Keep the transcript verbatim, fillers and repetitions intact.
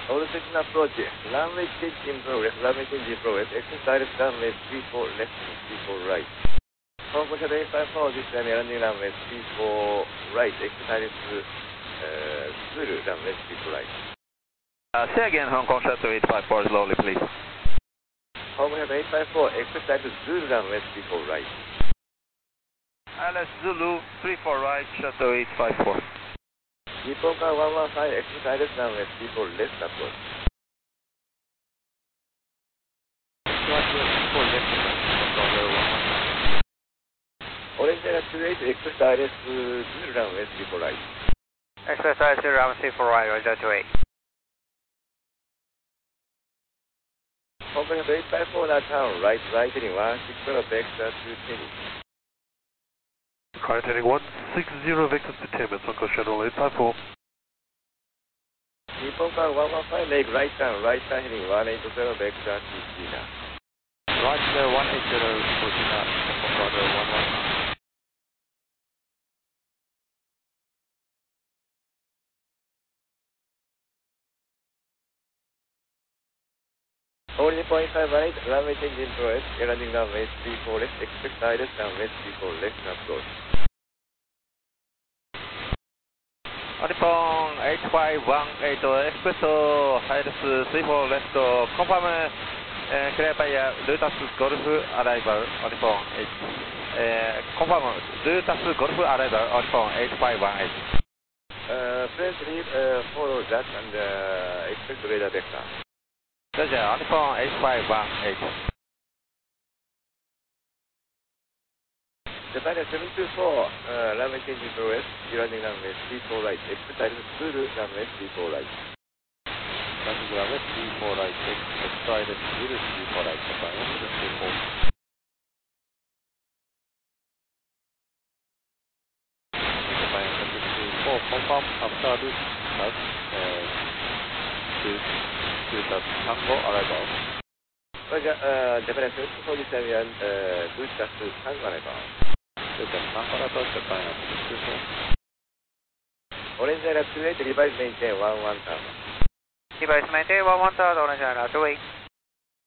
All section approach, runway change in progress, runway change in progress, exit direct runway three four left, three four right. 航空車でエイトファイブフォー、実際にランディングランウェイスリーフォーライト、エクサイレス、ズルランウェイスリーフォーライト。 Uh, say again, Hong Kong Shuttle eight five four slowly, please. 航空車でエイトファイブフォー、エクサイレス、ズルランウェイスリーフォーライト。 Alice Zulu three four right, Shuttle eight five four. 日本からワンワンファイブ、エクサイレスランウェイスリーフォーレスアプローチ。オレンジエラツーエイト、エクサイレス、ズルランウェイスリーフォーライト。 Exercise zero three four right, Roger two eight. 航空車でエイトファイブフォーなターン、ライト、ライトにワンシックスのベクターツーテニー。 Current heading one six zero vector to Timmins, Hong Kong Shuttle eight five four. 日本からワンワンファイブ、メイクライトターン、ライトターンヘディングワンエイトゼロ、ベクターツーシーナ。 Roger one eight zero, Fukushima, October one one. オール日本エイトファイブエイト、ランウェイチェンジインプロレス、エランディングランウェイスリーフォーレス、エクスペクトアイレス、ランウェイスリーフォーレスアプローチ。 Nippon eight five one eight, expect Iris three four left, confirm uh, clear by Lutas Golf arrival, Nippon eight, uh, confirm Lutas Golf arrival, Nippon eight five one eight. Uh, please leave, uh, follow that and uh, expect radar vector. Roger, Nippon eight five one eight. Japan seven two four, uh, runway change in progress, landing runway three four right, expect Iris two runway three four right. Landing runway three four right, expect Iris two three four right, Japan seven two four. Japan seven two four, confirm after route has uh, to Lutas Tango arrival. Roger, uh, Japan seven two four, this time we are uh, Lutas Tango arrival. Lutas Tango arrival, Japan seven two four. Orange Area two eight, revise maintain one one tower. Device maintain one one tower, Orange Area two eight.